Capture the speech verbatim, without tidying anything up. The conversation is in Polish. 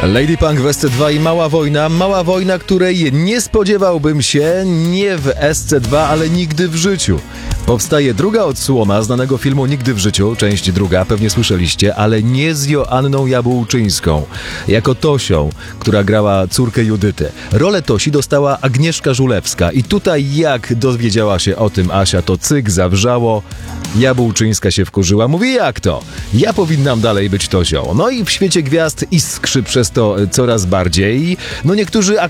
Lady Punk w S C dwa i Mała Wojna. Mała Wojna, której nie spodziewałbym się nie w S C dwa, ale nigdy w życiu. Powstaje druga odsłona znanego filmu Nigdy w życiu, część druga, pewnie słyszeliście, ale nie z Joanną Jabłczyńską, jako Tosią, która grała córkę Judyty. Rolę Tosi dostała Agnieszka Żulewska i tutaj jak dowiedziała się o tym Asia, to cyk zawrzało. Jabłczyńska się wkurzyła, mówi: jak to? Ja powinnam dalej być Tosią. No i w świecie gwiazd iskrzy przez to coraz bardziej. No niektórzy